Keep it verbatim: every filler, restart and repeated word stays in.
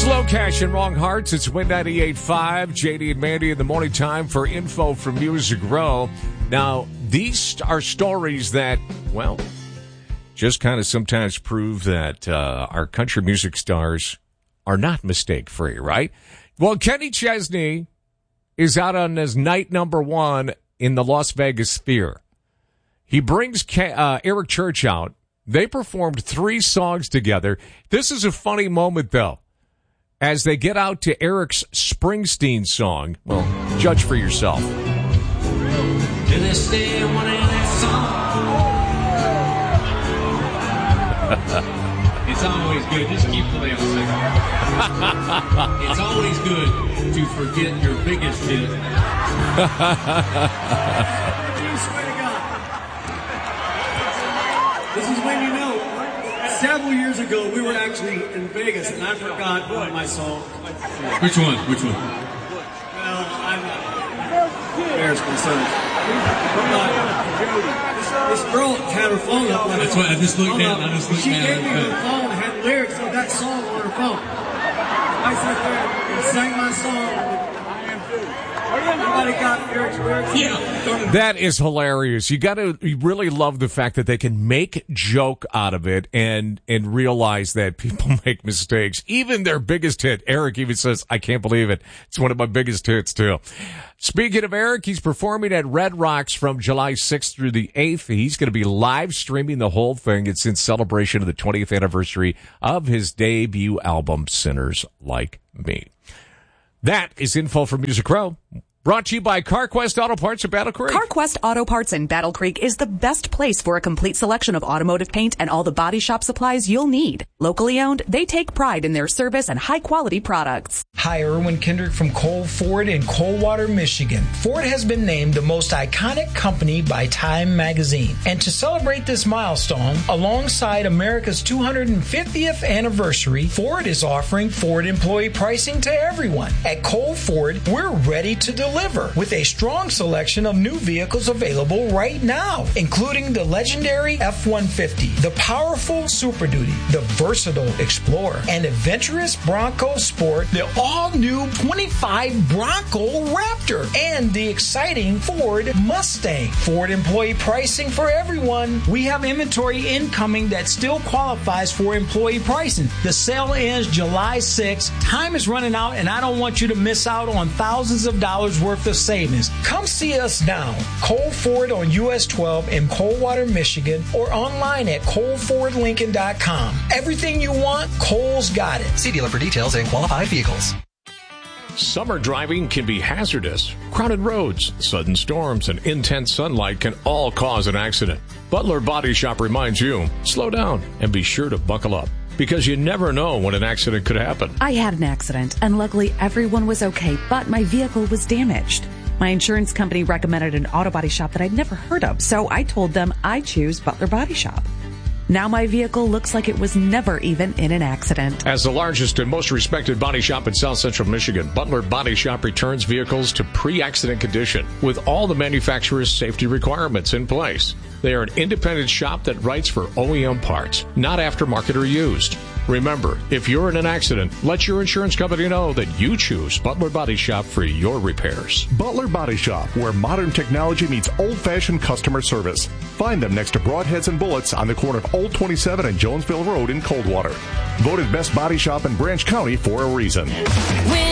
Slow Cash and Wrong Hearts. It's Win ninety-eight point five. J D and Mandy in the morning time for info from Music Row. Now, these are stories that, well, just kind of sometimes prove that uh, our country music stars are not mistake-free, right? Well, Kenny Chesney is out on his night number one in the Las Vegas Sphere. He brings uh, Eric Church out. They performed three songs together. This is a funny moment, though, as they get out to Eric's Springsteen song. Well, judge for yourself. To this day, one in that song. It's always good. Just keep playing a second. It's always good to forget your biggest hit. You swear to God. This is when you know. Several years ago, we were actually in Vegas, and I forgot one of my songs. Which one? Which one? Well, I'm embarrassed myself. This, this girl had her phone up. That's what I just looked at. I just looked she at gave it. me her phone and had lyrics of that song on her phone. I sat there and sang my song. Everybody got Eric's lyrics. Yeah. That is hilarious. You got to you really love the fact that they can make joke out of it and and realize that people make mistakes. Even their biggest hit, Eric even says, I can't believe it. It's one of my biggest hits, too. Speaking of Eric, he's performing at Red Rocks from July sixth through the eighth. He's going to be live streaming the whole thing. It's in celebration of the twentieth anniversary of his debut album, Sinners Like Me. That is info from Music Row. Brought to you by CarQuest Auto Parts of Battle Creek. CarQuest Auto Parts in Battle Creek is the best place for a complete selection of automotive paint and all the body shop supplies you'll need. Locally owned, they take pride in their service and high-quality products. Hi, Erwin Kendrick from Cole Ford in Coldwater, Michigan. Ford has been named the most iconic company by Time magazine. And to celebrate this milestone, alongside America's two hundred fiftieth anniversary, Ford is offering Ford employee pricing to everyone. At Cole Ford, we're ready to deliver with a strong selection of new vehicles available right now, including the legendary F one fifty, the powerful Super Duty, the versatile Explorer, and adventurous Bronco Sport, the all-new twenty-five Bronco Raptor, and the exciting Ford Mustang. Ford employee pricing for everyone. We have inventory incoming that still qualifies for employee pricing. The sale ends July sixth. Time is running out, and I don't want you to miss out on thousands of dollars worth of savings. Come see us now. Cole Ford on U S twelve in Coldwater, Michigan, or online at cole ford lincoln dot com. Everything you want, Cole's got it. See dealer for details and qualified vehicles. Summer driving can be hazardous. Crowded roads, sudden storms, and intense sunlight can all cause an accident. Butler Body Shop reminds you, slow down and be sure to buckle up, because you never know when an accident could happen. I had an accident, and luckily everyone was okay, but my vehicle was damaged. My insurance company recommended an auto body shop that I'd never heard of, so I told them I choose Butler Body Shop. Now my vehicle looks like it was never even in an accident. As the largest and most respected body shop in South Central Michigan, Butler Body Shop returns vehicles to pre-accident condition with all the manufacturer's safety requirements in place. They are an independent shop that writes for O E M parts, not aftermarket or used. Remember, if you're in an accident, let your insurance company know that you choose Butler Body Shop for your repairs. Butler Body Shop, where modern technology meets old-fashioned customer service. Find them next to Broadheads and Bullets on the corner of Old twenty-seven and Jonesville Road in Coldwater. Voted best body shop in Branch County for a reason.